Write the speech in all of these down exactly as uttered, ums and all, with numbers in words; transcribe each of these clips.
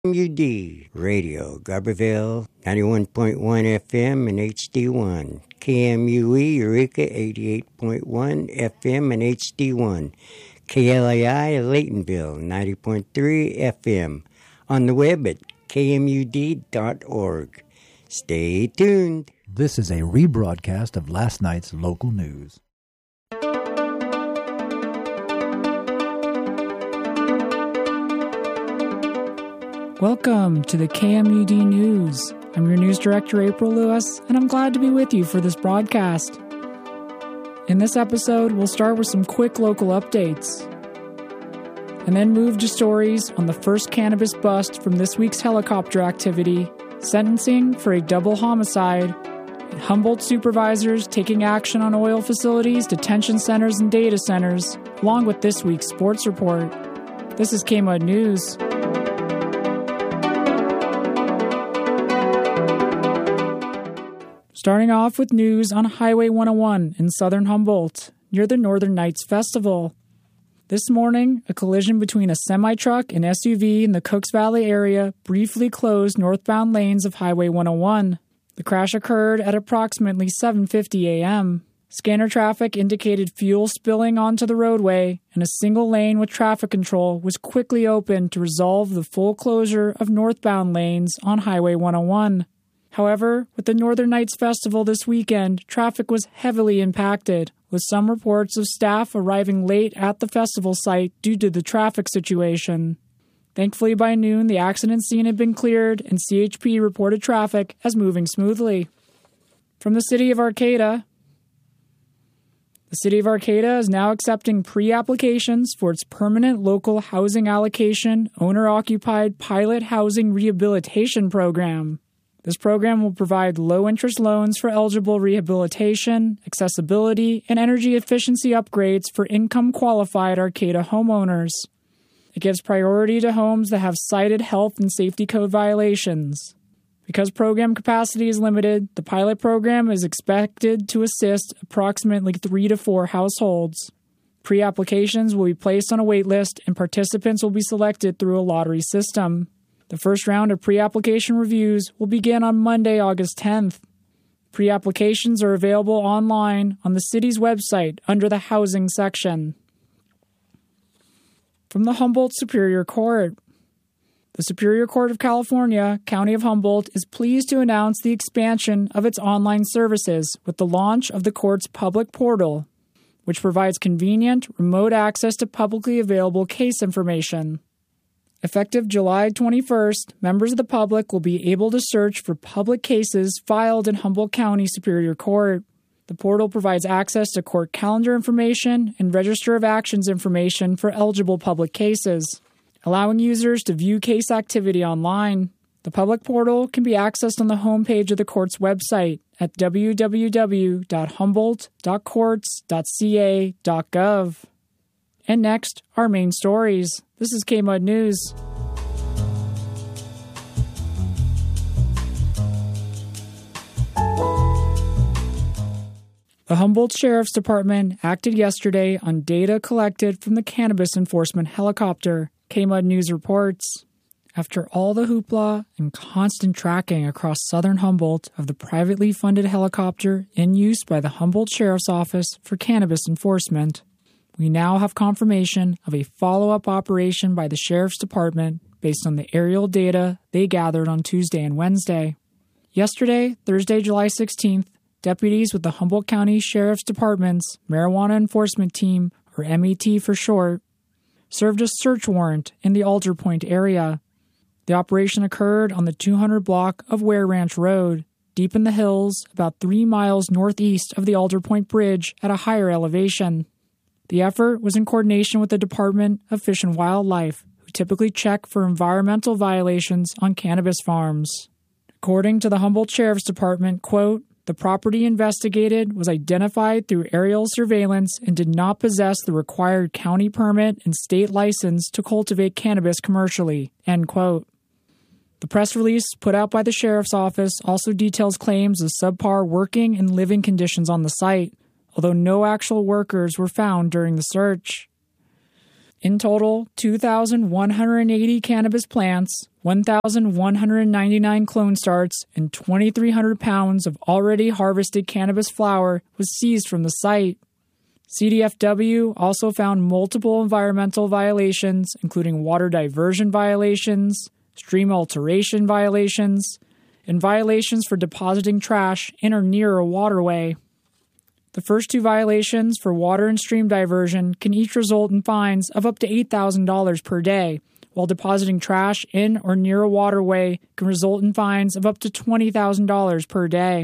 U D Radio, Garberville, ninety-one point one F M and H D one. K M U E, Eureka, eighty-eight point one F M and H D one. K L A I, Laytonville, ninety point three F M. On the web at K M U D dot org. Stay tuned. This is a rebroadcast of last night's local news. Welcome to the K M U D News. I'm your news director, April Lewis, and I'm glad to be with you for this broadcast. In this episode, we'll start with some quick local updates, and then move to stories on the first cannabis bust from this week's helicopter activity, sentencing for a double homicide, and Humboldt supervisors taking action on oil facilities, detention centers, and data centers, along with this week's sports report. This is K M U D News. Starting off with news on Highway one oh one in southern Humboldt, near the Northern Nights Festival. This morning, a collision between a semi-truck and S U V in the Cooks Valley area briefly closed northbound lanes of Highway one oh one. The crash occurred at approximately seven fifty a.m. Scanner traffic indicated fuel spilling onto the roadway, and a single lane with traffic control was quickly opened to resolve the full closure of northbound lanes on Highway one oh one. However, with the Northern Nights Festival this weekend, traffic was heavily impacted, with some reports of staff arriving late at the festival site due to the traffic situation. Thankfully, by noon, the accident scene had been cleared, and C H P reported traffic as moving smoothly. From the city of Arcata, the city of Arcata is now accepting pre-applications for its permanent local housing allocation owner-occupied pilot housing rehabilitation program. This program will provide low-interest loans for eligible rehabilitation, accessibility, and energy efficiency upgrades for income-qualified Arcata homeowners. It gives priority to homes that have cited health and safety code violations. Because program capacity is limited, the pilot program is expected to assist approximately three to four households. Pre-applications will be placed on a wait list, and participants will be selected through a lottery system. The first round of pre-application reviews will begin on Monday, August tenth. Pre-applications are available online on the city's website under the Housing section. From the Humboldt Superior Court. The Superior Court of California, County of Humboldt, is pleased to announce the expansion of its online services with the launch of the court's public portal, which provides convenient, remote access to publicly available case information. Effective July twenty-first, members of the public will be able to search for public cases filed in Humboldt County Superior Court. The portal provides access to court calendar information and register of actions information for eligible public cases, allowing users to view case activity online. The public portal can be accessed on the homepage of the court's website at w w w dot humboldt dot courts dot c a dot gov. And next, our main stories. This is K M U D News. The Humboldt Sheriff's Department acted yesterday on data collected from the Cannabis Enforcement Helicopter, K M U D News reports. After all the hoopla and constant tracking across southern Humboldt of the privately funded helicopter in use by the Humboldt Sheriff's Office for cannabis enforcement, we now have confirmation of a follow-up operation by the Sheriff's Department based on the aerial data they gathered on Tuesday and Wednesday. Yesterday, Thursday, July sixteenth, deputies with the Humboldt County Sheriff's Department's Marijuana Enforcement Team, or M E T for short, served a search warrant in the Alder Point area. The operation occurred on the two hundred block of Ware Ranch Road, deep in the hills, about three miles northeast of the Alder Point Bridge at a higher elevation. The effort was in coordination with the Department of Fish and Wildlife, who typically check for environmental violations on cannabis farms. According to the Humboldt Sheriff's Department, quote, the property investigated was identified through aerial surveillance and did not possess the required county permit and state license to cultivate cannabis commercially, end quote. The press release put out by the Sheriff's Office also details claims of subpar working and living conditions on the site, although no actual workers were found during the search. In total, two thousand one hundred eighty cannabis plants, one thousand one hundred ninety-nine clone starts, and two thousand three hundred pounds of already harvested cannabis flower was seized from the site. C D F W also found multiple environmental violations, including water diversion violations, stream alteration violations, and violations for depositing trash in or near a waterway. The first two violations for water and stream diversion can each result in fines of up to eight thousand dollars per day, while depositing trash in or near a waterway can result in fines of up to twenty thousand dollars per day.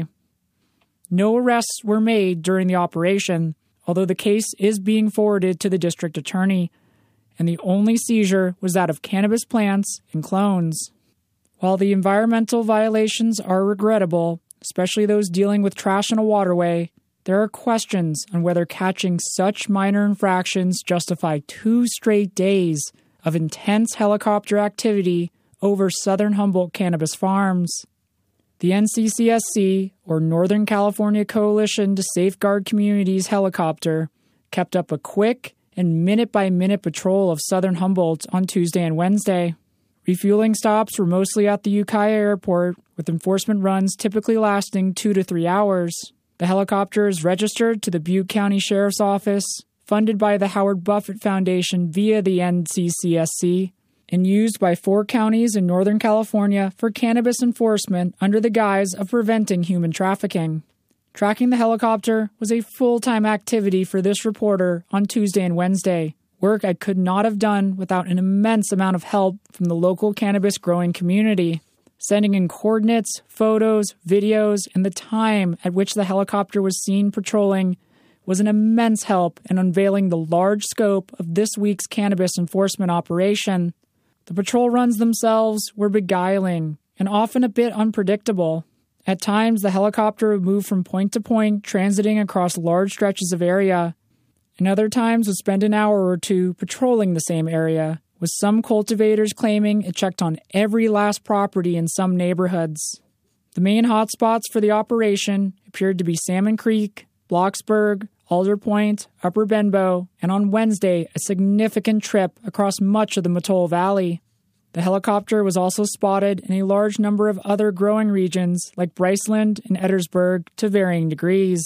No arrests were made during the operation, although the case is being forwarded to the district attorney, and the only seizure was that of cannabis plants and clones. While the environmental violations are regrettable, especially those dealing with trash in a waterway, there are questions on whether catching such minor infractions justify two straight days of intense helicopter activity over Southern Humboldt cannabis farms. The N C C S C, or Northern California Coalition to Safeguard Communities helicopter, kept up a quick and minute-by-minute patrol of Southern Humboldt on Tuesday and Wednesday. Refueling stops were mostly at the Ukiah Airport, with enforcement runs typically lasting two to three hours. The helicopter is registered to the Butte County Sheriff's Office, funded by the Howard Buffett Foundation via the N C C S C, and used by four counties in Northern California for cannabis enforcement under the guise of preventing human trafficking. Tracking the helicopter was a full-time activity for this reporter on Tuesday and Wednesday, work I could not have done without an immense amount of help from the local cannabis growing community. Sending in coordinates, photos, videos, and the time at which the helicopter was seen patrolling was an immense help in unveiling the large scope of this week's cannabis enforcement operation. The patrol runs themselves were beguiling and often a bit unpredictable. At times, the helicopter would move from point to point, transiting across large stretches of area, and other times would spend an hour or two patrolling the same area, with some cultivators claiming it checked on every last property in some neighborhoods. The main hotspots for the operation appeared to be Salmon Creek, Blocksburg, Alder Point, Upper Benbow, and on Wednesday, a significant trip across much of the Mattole Valley. The helicopter was also spotted in a large number of other growing regions like Bryceland and Eddersburg to varying degrees.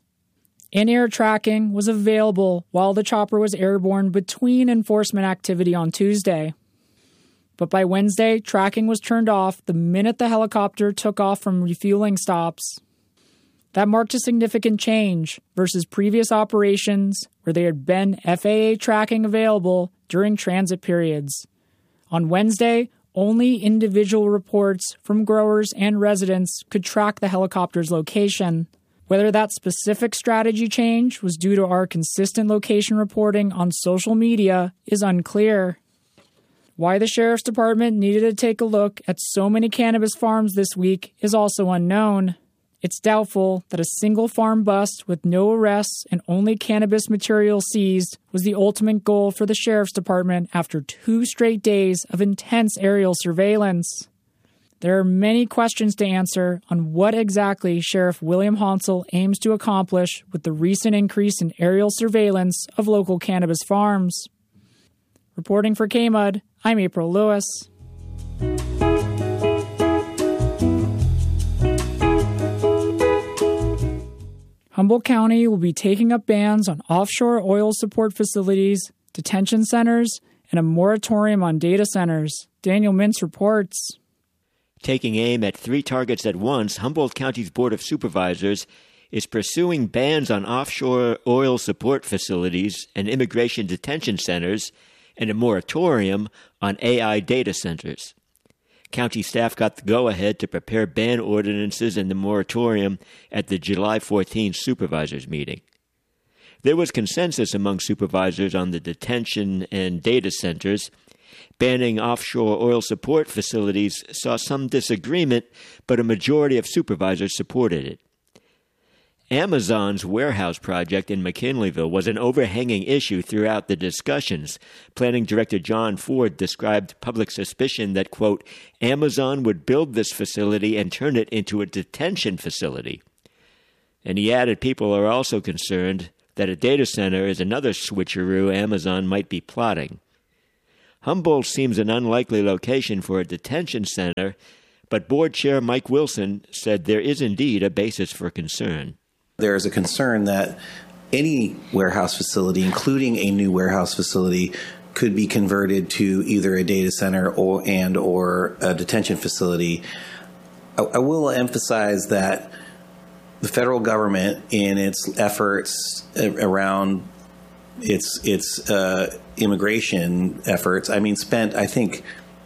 In-air tracking was available while the chopper was airborne between enforcement activity on Tuesday. But by Wednesday, tracking was turned off the minute the helicopter took off from refueling stops. That marked a significant change versus previous operations where there had been F A A tracking available during transit periods. On Wednesday, only individual reports from growers and residents could track the helicopter's location. Whether that specific strategy change was due to our consistent location reporting on social media is unclear. Why the Sheriff's Department needed to take a look at so many cannabis farms this week is also unknown. It's doubtful that a single farm bust with no arrests and only cannabis material seized was the ultimate goal for the Sheriff's Department after two straight days of intense aerial surveillance. There are many questions to answer on what exactly Sheriff William Hansel aims to accomplish with the recent increase in aerial surveillance of local cannabis farms. Reporting for K M U D, I'm April Lewis. Humboldt County will be taking up bans on offshore oil support facilities, detention centers, and a moratorium on data centers. Daniel Mintz reports. Taking aim at three targets at once, Humboldt County's Board of Supervisors is pursuing bans on offshore oil support facilities and immigration detention centers and a moratorium on A I data centers. County staff got the go-ahead to prepare ban ordinances and the moratorium at the July fourteenth supervisors meeting. There was consensus among supervisors on the detention and data centers. Banning offshore oil support facilities saw some disagreement, but a majority of supervisors supported it. Amazon's warehouse project in McKinleyville was an overhanging issue throughout the discussions. Planning Director John Ford described public suspicion that, quote, Amazon would build this facility and turn it into a detention facility. And he added people are also concerned that a data center is another switcheroo Amazon might be plotting. Humboldt seems an unlikely location for a detention center, but Board Chair Mike Wilson said there is indeed a basis for concern. There is a concern that any warehouse facility, including a new warehouse facility, could be converted to either a data center or and or a detention facility. I, I will emphasize that the federal government, in its efforts around its its uh, immigration efforts, I mean, spent, I think,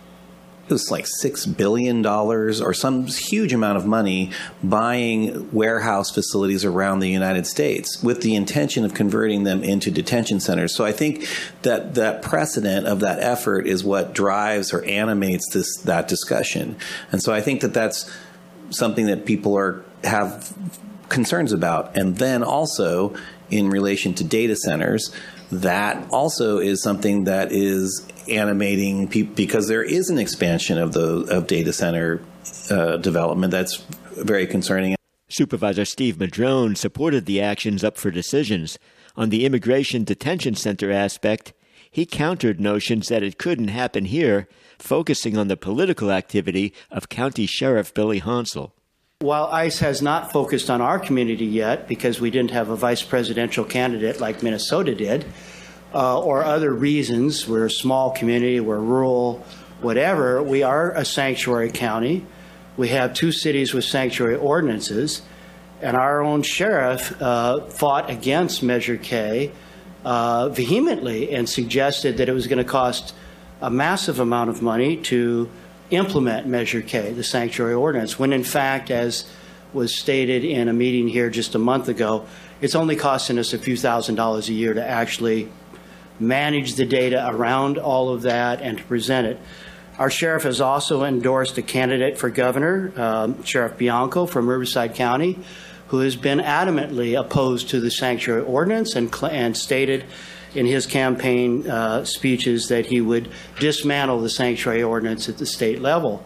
it was like six billion dollars or some huge amount of money buying warehouse facilities around the United States with the intention of converting them into detention centers. So I think that that precedent of that effort is what drives or animates this that discussion. And so I think that that's something that people are have concerns about. And then also in relation to data centers, that also is something that is animating people because there is an expansion of the of data center uh, development that's very concerning. Supervisor Steve Madrone supported the actions up for decisions. On the immigration detention center aspect, he countered notions that it couldn't happen here, focusing on the political activity of County Sheriff Billy Honsal. While ICE has not focused on our community yet because we didn't have a vice presidential candidate like Minnesota did, uh, or other reasons, we're a small community, we're rural, whatever, we are a sanctuary county. We have two cities with sanctuary ordinances, and our own sheriff uh, fought against Measure K uh, vehemently and suggested that it was going to cost a massive amount of money to implement Measure K, the sanctuary ordinance, when in fact, as was stated in a meeting here just a month ago, it's only costing us a few thousand dollars a year to actually manage the data around all of that and to present it. Our sheriff has also endorsed a candidate for governor, um, Sheriff Bianco from Riverside County, who has been adamantly opposed to the sanctuary ordinance and, cl- and stated in his campaign uh, speeches that he would dismantle the sanctuary ordinance at the state level.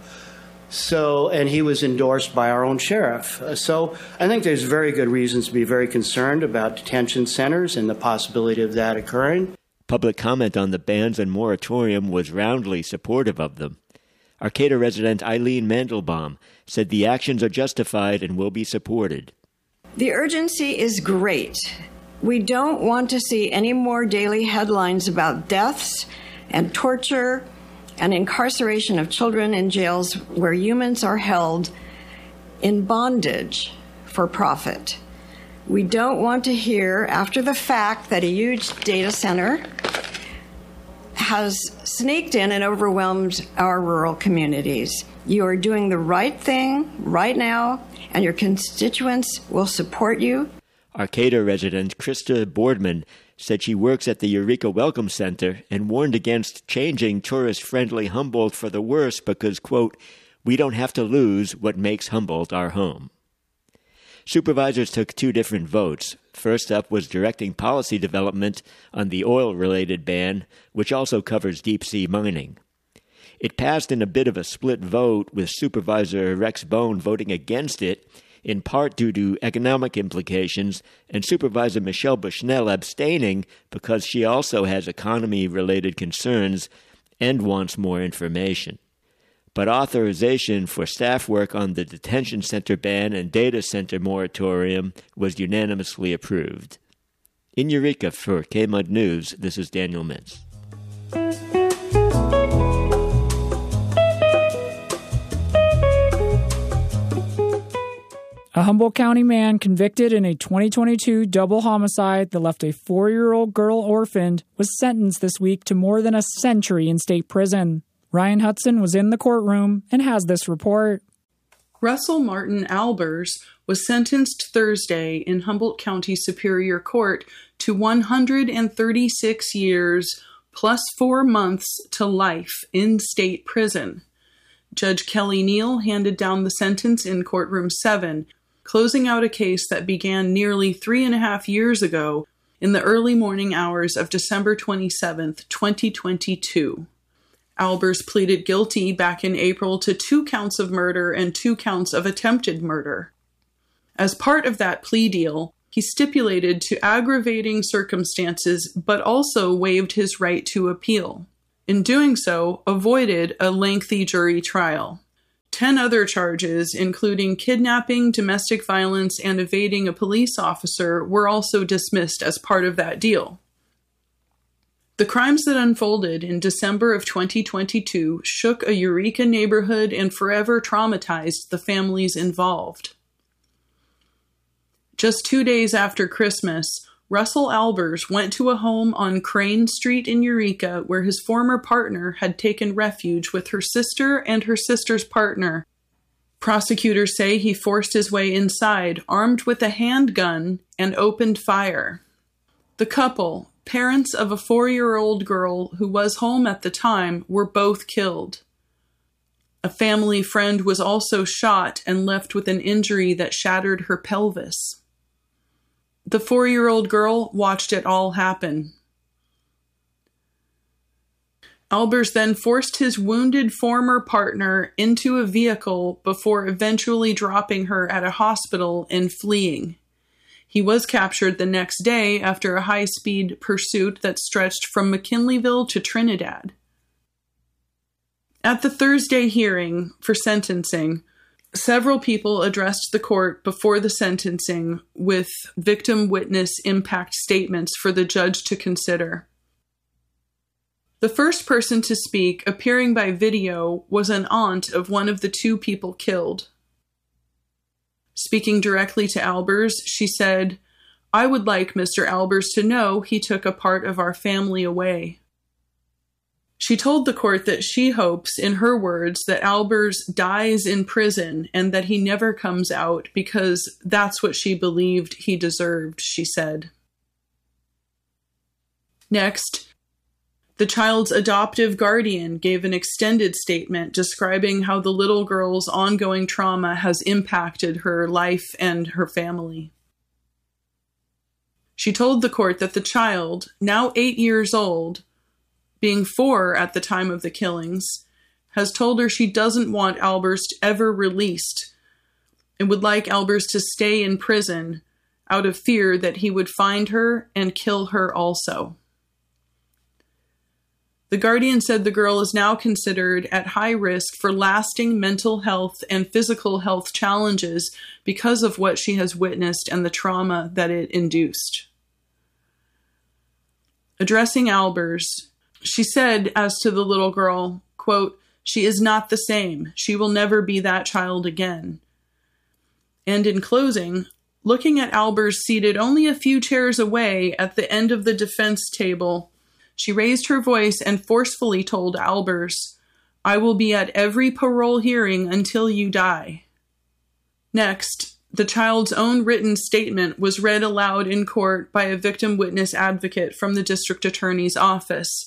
So, and he was endorsed by our own sheriff. Uh, so I think there's very good reasons to be very concerned about detention centers and the possibility of that occurring. Public comment on the bans and moratorium was roundly supportive of them. Arcata resident Eileen Mandelbaum said the actions are justified and will be supported. The urgency is great. We don't want to see any more daily headlines about deaths and torture and incarceration of children in jails where humans are held in bondage for profit. We don't want to hear after the fact that a huge data center has sneaked in and overwhelmed our rural communities. You are doing the right thing right now, and your constituents will support you. Arcata resident Krista Boardman said she works at the Eureka Welcome Center and warned against changing tourist-friendly Humboldt for the worse because, quote, we don't have to lose what makes Humboldt our home. Supervisors took two different votes. First up was directing policy development on the oil-related ban, which also covers deep-sea mining. It passed in a bit of a split vote, with Supervisor Rex Bone voting against it, in part due to economic implications, and Supervisor Michelle Bushnell abstaining because she also has economy-related concerns and wants more information. But authorization for staff work on the detention center ban and data center moratorium was unanimously approved. In Eureka for K M U D News, this is Daniel Mintz. A Humboldt County man convicted in a twenty twenty-two double homicide that left a four-year-old girl orphaned was sentenced this week to more than a century in state prison. Ryan Hudson was in the courtroom and has this report. Russell Martin Albers was sentenced Thursday in Humboldt County Superior Court to one hundred thirty-six years plus four months to life in state prison. Judge Kelly Neal handed down the sentence in courtroom seven, closing out a case that began nearly three and a half years ago in the early morning hours of December twenty-seventh, twenty twenty-two. Albers pleaded guilty back in April to two counts of murder and two counts of attempted murder. As part of that plea deal, he stipulated to aggravating circumstances, but also waived his right to appeal. In doing so, avoided a lengthy jury trial. Ten other charges, including kidnapping, domestic violence, and evading a police officer, were also dismissed as part of that deal. The crimes that unfolded in December of twenty twenty-two shook a Eureka neighborhood and forever traumatized the families involved. Just two days after Christmas, Russell Albers went to a home on Crane Street in Eureka where his former partner had taken refuge with her sister and her sister's partner. Prosecutors say he forced his way inside, armed with a handgun, and opened fire. The couple, parents of a four-year-old girl who was home at the time, were both killed. A family friend was also shot and left with an injury that shattered her pelvis. The four-year-old girl watched it all happen. Albers then forced his wounded former partner into a vehicle before eventually dropping her at a hospital and fleeing. He was captured the next day after a high-speed pursuit that stretched from McKinleyville to Trinidad. At the Thursday hearing for sentencing, several people addressed the court before the sentencing with victim witness impact statements for the judge to consider. The first person to speak, appearing by video, was an aunt of one of the two people killed. Speaking directly to Albers, she said, "I would like Mister Albers to know he took a part of our family away." She told the court that she hopes, in her words, that Albers dies in prison and that he never comes out because that's what she believed he deserved, she said. Next, the child's adoptive guardian gave an extended statement describing how the little girl's ongoing trauma has impacted her life and her family. She told the court that the child, now eight years old, being four at the time of the killings, has told her she doesn't want Albers ever released and would like Albers to stay in prison out of fear that he would find her and kill her also. The guardian said the girl is now considered at high risk for lasting mental health and physical health challenges because of what she has witnessed and the trauma that it induced. Addressing Albers, she said as to the little girl, quote, "She is not the same. She will never be that child again." And in closing, looking at Albers seated only a few chairs away at the end of the defense table, she raised her voice and forcefully told Albers, "I will be at every parole hearing until you die." Next, the child's own written statement was read aloud in court by a victim witness advocate from the district attorney's office.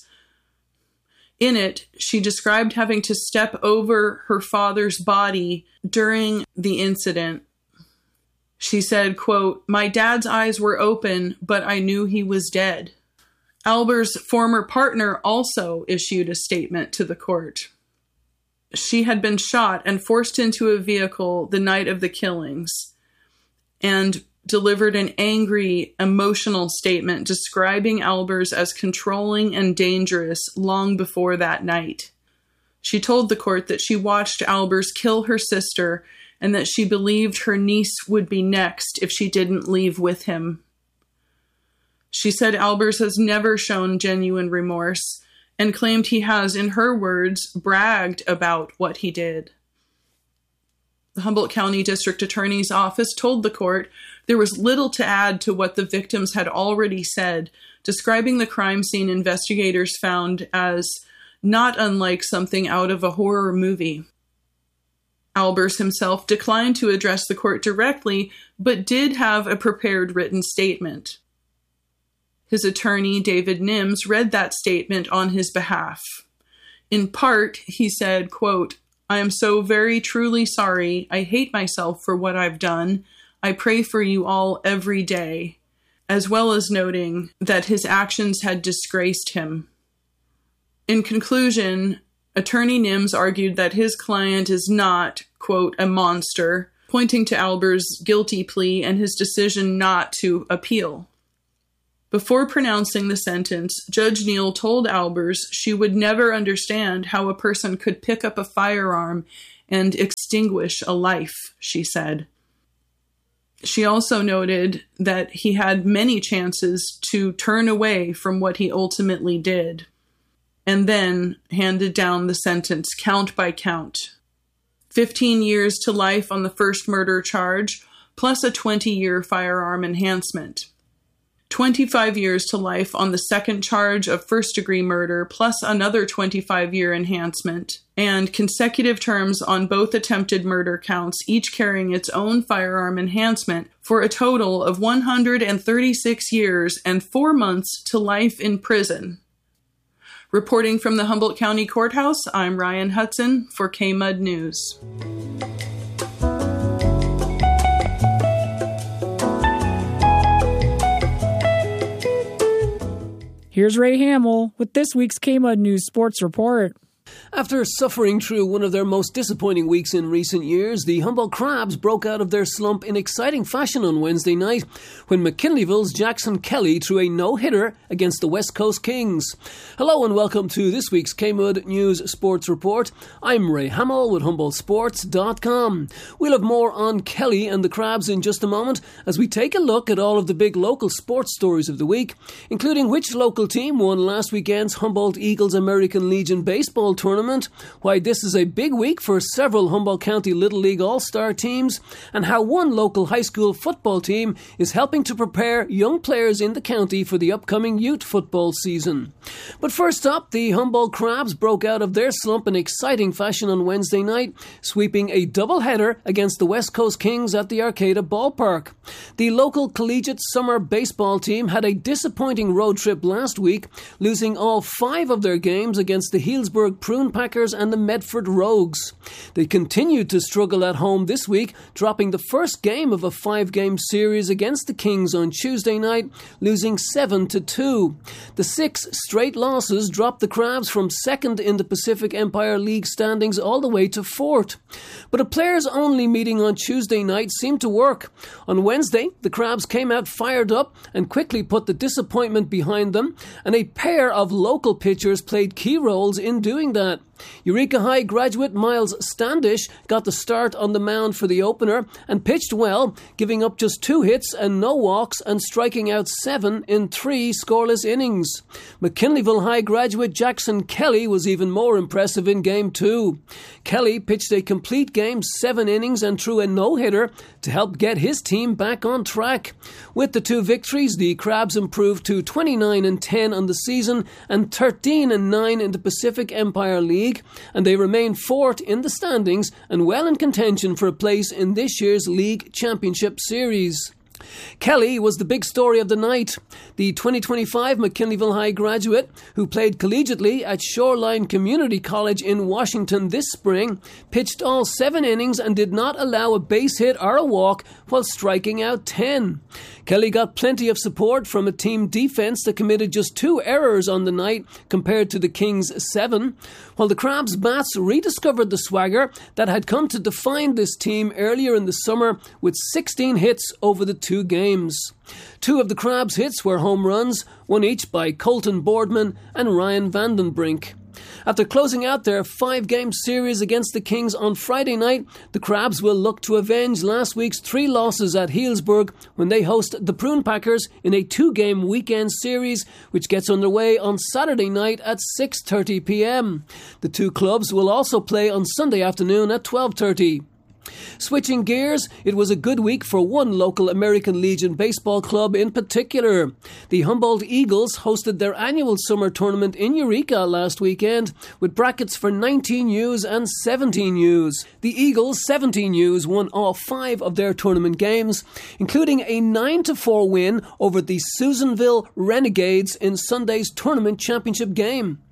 In it, she described having to step over her father's body during the incident. She said, quote, "My dad's eyes were open, but I knew he was dead." Albers' former partner also issued a statement to the court. She had been shot and forced into a vehicle the night of the killings and delivered an angry, emotional statement describing Albers as controlling and dangerous long before that night. She told the court that she watched Albers kill her sister and that she believed her niece would be next if she didn't leave with him. She said Albers has never shown genuine remorse and claimed he has, in her words, bragged about what he did. The Humboldt County District Attorney's Office told the court there was little to add to what the victims had already said, describing the crime scene investigators found as not unlike something out of a horror movie. Albers himself declined to address the court directly, but did have a prepared written statement. His attorney, David Nims, read that statement on his behalf. In part, he said, quote, "I am so very truly sorry. I hate myself for what I've done. I pray for you all every day," as well as noting that his actions had disgraced him. In conclusion, Attorney Nims argued that his client is not, quote, "a monster," pointing to Albers' guilty plea and his decision not to appeal. Before pronouncing the sentence, Judge Neal told Albers she would never understand how a person could pick up a firearm and extinguish a life, she said. She also noted that he had many chances to turn away from what he ultimately did, and then handed down the sentence count by count. fifteen years to life on the first murder charge, plus a twenty-year firearm enhancement. twenty-five years to life on the second charge of first-degree murder, plus another twenty-five-year enhancement, and consecutive terms on both attempted murder counts, each carrying its own firearm enhancement, for a total of one hundred thirty-six years and four months to life in prison. Reporting from the Humboldt County Courthouse, I'm Ryan Hudson for K M U D News. Here's Ray Hamill with this week's K M U D News Sports Report. After suffering through one of their most disappointing weeks in recent years, the Humboldt Crabs broke out of their slump in exciting fashion on Wednesday night when McKinleyville's Jackson Kelly threw a no-hitter against the West Coast Kings. Hello and welcome to this week's K M U D News Sports Report. I'm Ray Hamill with Humboldt Sports dot com. We'll have more on Kelly and the Crabs in just a moment as we take a look at all of the big local sports stories of the week, including which local team won last weekend's Humboldt Eagles American Legion Baseball Tournament, why this is a big week for several Humboldt County Little League All-Star teams, and how one local high school football team is helping to prepare young players in the county for the upcoming youth football season. But first up, the Humboldt Crabs broke out of their slump in exciting fashion on Wednesday night, sweeping a doubleheader against the West Coast Kings at the Arcata Ballpark. The local collegiate summer baseball team had a disappointing road trip last week, losing all five of their games against the Healdsburg Prune Packers and the Medford Rogues. They continued to struggle at home this week, dropping the first game of a five-game series against the Kings on Tuesday night, losing seven to two. The six straight losses dropped the Crabs from second in the Pacific Empire League standings all the way to fourth. But a players-only meeting on Tuesday night seemed to work. On Wednesday, the Crabs came out fired up and quickly put the disappointment behind them, and a pair of local pitchers played key roles in doing that. Eureka High graduate Miles Standish got the start on the mound for the opener and pitched well, giving up just two hits and no walks and striking out seven in three scoreless innings. McKinleyville High graduate Jackson Kelly was even more impressive in Game two. Kelly pitched a complete game, seven innings, and threw a no-hitter to help get his team back on track. With the two victories, the Crabs improved to twenty-nine and ten on the season and thirteen and nine in the Pacific Empire League, and they remain fourth in the standings and well in contention for a place in this year's League Championship Series. Kelly was the big story of the night. The twenty twenty-five McKinleyville High graduate, who played collegiately at Shoreline Community College in Washington this spring, pitched all seven innings and did not allow a base hit or a walk while striking out ten. Kelly got plenty of support from a team defense that committed just two errors on the night compared to the Kings' seven, while the Crabs' bats rediscovered the swagger that had come to define this team earlier in the summer with sixteen hits over the two games. Two of the Crabs' hits were home runs, one each by Colton Boardman and Ryan Vandenbrink. After closing out their five-game series against the Kings on Friday night, the Crabs will look to avenge last week's three losses at Healdsburg when they host the Prune Packers in a two-game weekend series, which gets underway on Saturday night at six thirty p.m. The two clubs will also play on Sunday afternoon at twelve thirty. Switching gears, it was a good week for one local American Legion baseball club in particular. The Humboldt Eagles hosted their annual summer tournament in Eureka last weekend with brackets for nineteen U's and seventeen U's. The Eagles' seventeen U's won all five of their tournament games, including a nine to four win over the Susanville Renegades in Sunday's tournament championship game.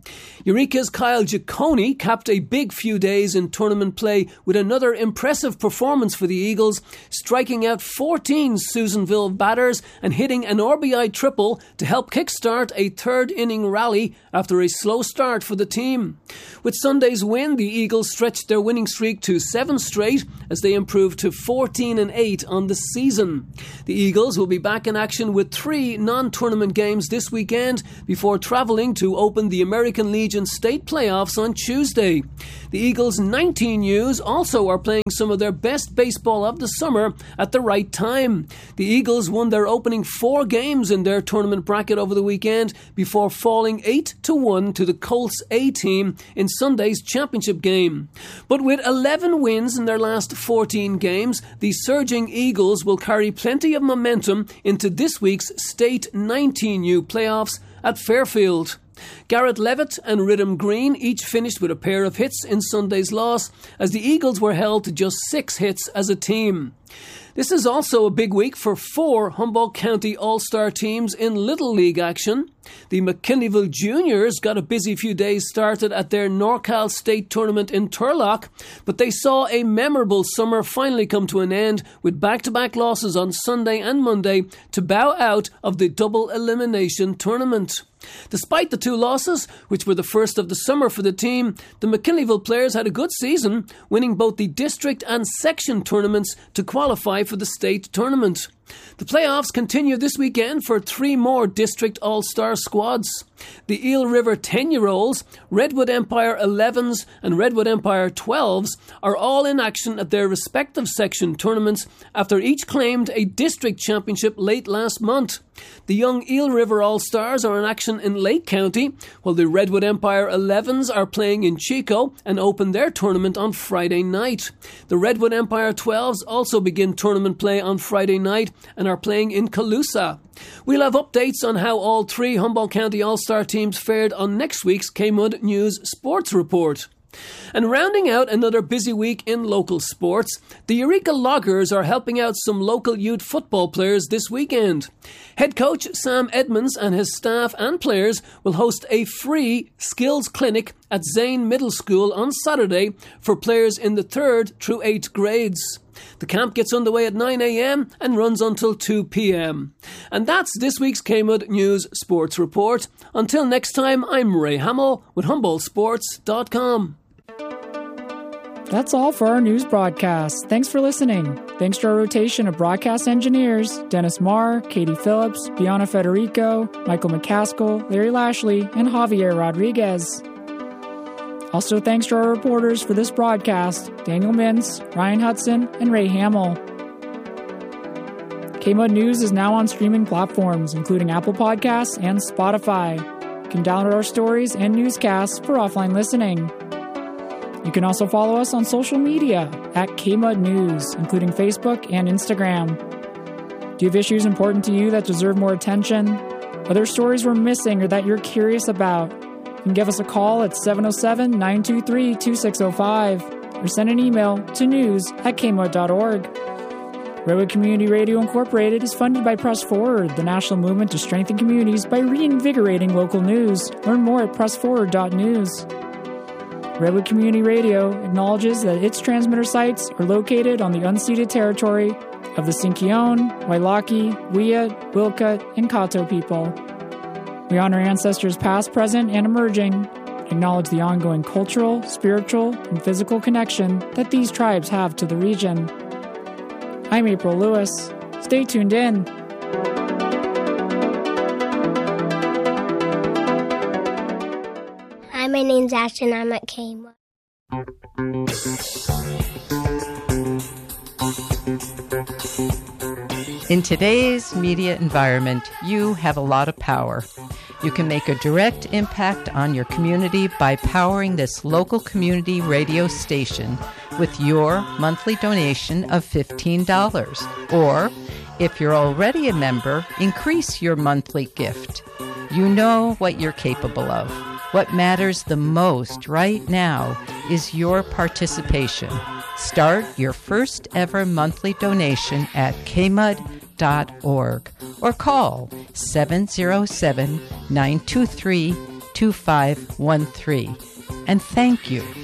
Eureka's Kyle Giacone capped a big few days in tournament play with another impressive performance for the Eagles, striking out fourteen Susanville batters and hitting an R B I triple to help kickstart a third-inning rally after a slow start for the team. With Sunday's win, the Eagles stretched their winning streak to seven straight as they improved to fourteen and eight on the season. The Eagles will be back in action with three non-tournament games this weekend before travelling to open the American Legion State playoffs on Tuesday. The Eagles' nineteen U's also are playing some of their best baseball of the summer at the right time. The Eagles won their opening four games in their tournament bracket over the weekend before falling eight to one to the Colts A team in Sunday's championship game. But with eleven wins in their last fourteen games, the surging Eagles will carry plenty of momentum into this week's State nineteen U playoffs at Fairfield. Garrett Levitt and Rhythm Green each finished with a pair of hits in Sunday's loss, as the Eagles were held to just six hits as a team. This is also a big week for four Humboldt County All-Star teams in Little League action. The McKinleyville Juniors got a busy few days started at their NorCal State Tournament in Turlock, but they saw a memorable summer finally come to an end with back-to-back losses on Sunday and Monday to bow out of the double elimination tournament. Despite the two losses, which were the first of the summer for the team, the McKinleyville players had a good season, winning both the district and section tournaments to qualify for the state tournament. The playoffs continue this weekend for three more district all-star squads. The Eel River ten-year-olds, Redwood Empire elevens and Redwood Empire twelves are all in action at their respective section tournaments after each claimed a district championship late last month. The young Eel River All-Stars are in action in Lake County, while the Redwood Empire elevens are playing in Chico and open their tournament on Friday night. The Redwood Empire twelves also begin tournament play on Friday night and are playing in Calusa. We'll have updates on how all three Humboldt County All-Star teams fared on next week's K-Mud News Sports Report. And rounding out another busy week in local sports, the Eureka Loggers are helping out some local youth football players this weekend. Head coach Sam Edmonds and his staff and players will host a free skills clinic at Zane Middle School on Saturday for players in the third through eighth grades. The camp gets underway at nine a.m. and runs until two p.m. And that's this week's K-Mud News Sports Report. Until next time, I'm Ray Hamill with Humboldt Sports dot com. That's all for our news broadcast. Thanks for listening. Thanks to our rotation of broadcast engineers, Dennis Marr, Katie Phillips, Bianna Federico, Michael McCaskill, Larry Lashley, and Javier Rodriguez. Also thanks to our reporters for this broadcast, Daniel Mintz, Ryan Hudson, and Ray Hamill. K-Mud News is now on streaming platforms, including Apple Podcasts and Spotify. You can download our stories and newscasts for offline listening. You can also follow us on social media at K-Mud News, including Facebook and Instagram. Do you have issues important to you that deserve more attention? Are there stories we're missing or that you're curious about? You can give us a call at seven oh seven, nine two three, two six oh five or send an email to news at k mud dot org. Redwood Community Radio Incorporated is funded by Press Forward, the national movement to strengthen communities by reinvigorating local news. Learn more at press forward dot news. Redwood Community Radio acknowledges that its transmitter sites are located on the unceded territory of the Sinkyone, Wailaki, Wiyut, Wilkut, and Kato people. We honor ancestors past, present, and emerging, acknowledge the ongoing cultural, spiritual, and physical connection that these tribes have to the region. I'm April Lewis. Stay tuned in. Hi, my name's Ashton. I'm at K-Mud. In today's media environment, you have a lot of power. You can make a direct impact on your community by powering this local community radio station with your monthly donation of fifteen dollars. Or, if you're already a member, increase your monthly gift. You know what you're capable of. What matters the most right now is your participation. Start your first ever monthly donation at k mud dot org or call seven oh seven, nine two three, two five one three. And thank you